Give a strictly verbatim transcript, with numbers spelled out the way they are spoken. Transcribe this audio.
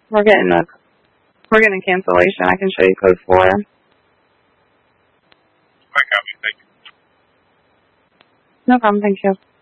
We're getting a we're getting cancellation. I can show you code four. I copy. Thank you. No problem. Thank you.